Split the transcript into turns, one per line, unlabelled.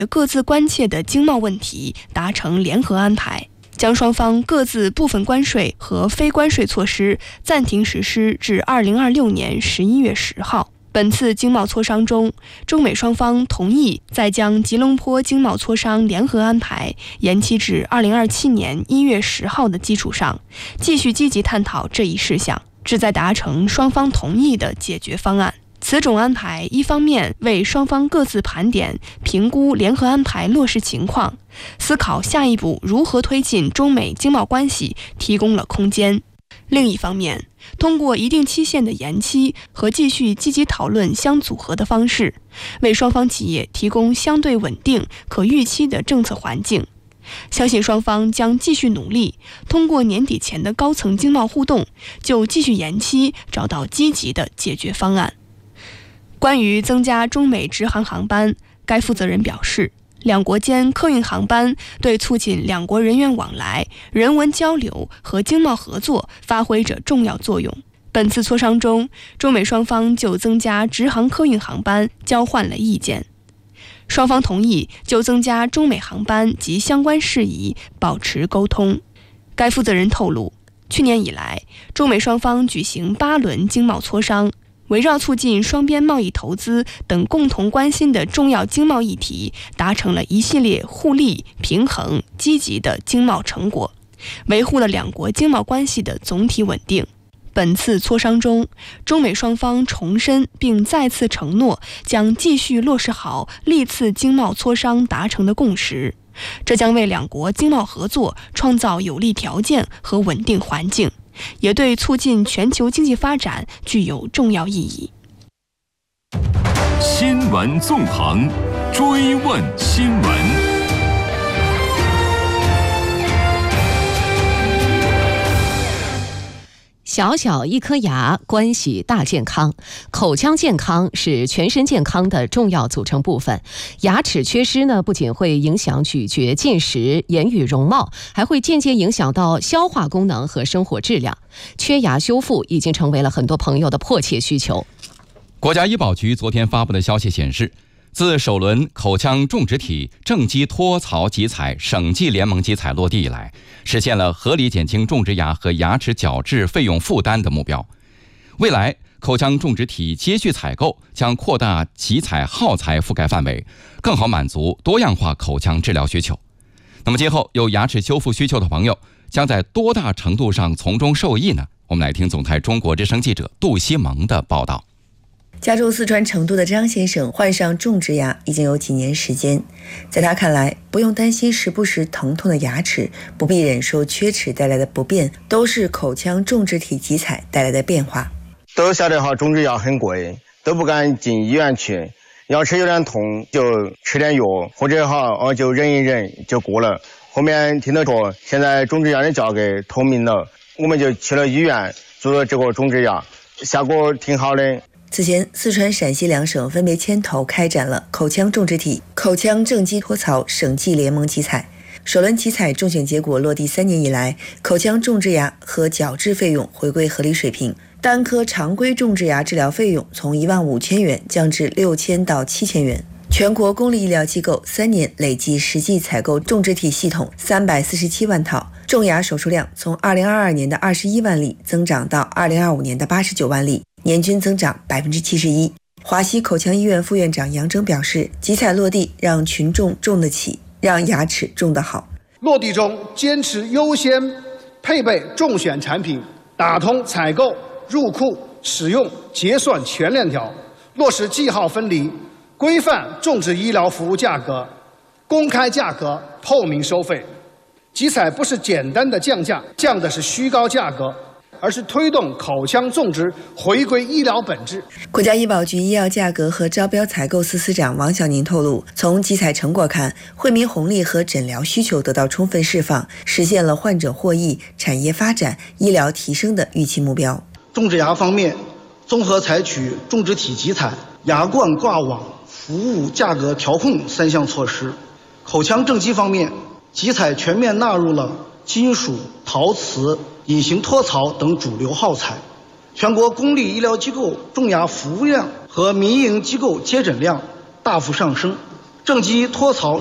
各自关切的经贸问题达成联合安排，将双方各自部分关税和非关税措施暂停实施至2026年11月10号。本次经贸磋商中，中美双方同意再将吉隆坡经贸磋商联合安排延期至2027年1月10号的基础上，继续积极探讨这一事项，旨在达成双方同意的解决方案。此种安排一方面为双方各自盘点、评估联合安排落实情况，思考下一步如何推进中美经贸关系提供了空间。另一方面，通过一定期限的延期和继续积极讨论相组合的方式，为双方企业提供相对稳定、可预期的政策环境。相信双方将继续努力，通过年底前的高层经贸互动，就继续延期找到积极的解决方案。关于增加中美直航航班，该负责人表示，两国间客运航班对促进两国人员往来、人文交流和经贸合作发挥着重要作用。本次磋商中，中美双方就增加直航客运航班交换了意见，双方同意就增加中美航班及相关事宜保持沟通。该负责人透露，去年以来，中美双方举行8轮经贸磋商，围绕促进双边贸易投资等共同关心的重要经贸议题，达成了一系列互利、平衡、积极的经贸成果，维护了两国经贸关系的总体稳定。本次磋商中，中美双方重申并再次承诺将继续落实好历次经贸磋商达成的共识，这将为两国经贸合作创造有利条件和稳定环境，也对促进全球经济发展具有重要意义。
新闻纵横，追问新闻。
小小一颗牙，关系大健康。口腔健康是全身健康的重要组成部分。牙齿缺失呢，不仅会影响咀嚼、进食、言语容貌，还会间接影响到消化功能和生活质量。缺牙修复已经成为了很多朋友的迫切需求。
国家医保局昨天发布的消息显示，自首轮口腔种植体正畸托槽集采省际联盟集采落地以来，实现了合理减轻种植牙和牙齿矫治费用负担的目标。未来，口腔种植体接续采购将扩大集采耗材覆盖范围，更好满足多样化口腔治疗需求。那么今后有牙齿修复需求的朋友将在多大程度上从中受益呢？我们来听总台中国之声记者杜西蒙的报道。
家住四川成都的张先生患上种植牙已经有几年时间，在他看来，不用担心时不时疼痛的牙齿，不必忍受缺齿带来的不便，都是口腔种植体集采带来的变化。
都晓得种植牙很贵，都不敢进医院去，牙齿有点痛就吃点药，或者就忍一忍就过了。后面听到说现在种植牙的价格透明了，我们就去了医院做了这个种植牙，效果挺好的。
此前，四川、陕西两省分别牵头开展了口腔种植体、口腔正畸托槽省际联盟集采。首轮集采中选结果落地3年以来，口腔种植牙和矫治费用回归合理水平，单颗常规种植牙治疗费用从15000元降至6000到7000元。全国公立医疗机构3年累计实际采购种植体系统347万套，种牙手术量从2022年的21万例增长到2025年的89万例，年均增长71%。华西口腔医院副院长杨征表示，集采落地让群众种得起，让牙齿种得好。
落地中坚持优先配备中选产品，打通采购、入库、使用、结算全链条，落实记号分离，规范种植医疗服务价格，公开价格，透明收费。集采不是简单的降价，降的是虚高价格，而是推动口腔种植回归医疗本质。
国家医保局医药价格和招标采购司司长王小宁透露，从集采成果看，惠民红利和诊疗需求得到充分释放，实现了患者获益、产业发展、医疗提升的预期目标。
种植牙方面，综合采取种植体集采、牙冠挂网、服务价格调控3项措施。口腔正畸方面，集采全面纳入了金属、陶瓷、隐形托槽等主流耗材，全国公立医疗机构种牙服务量和民营机构接诊量大幅上升， 正畸脱槽